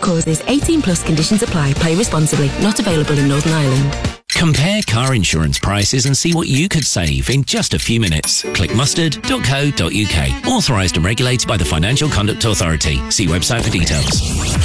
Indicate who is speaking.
Speaker 1: causes. 18 plus conditions apply. Play responsibly. Not available in Northern Ireland.
Speaker 2: Compare car insurance prices and see what you could save in just a few minutes. Click mustard.co.uk. Authorised and regulated by the Financial Conduct Authority. See website for details.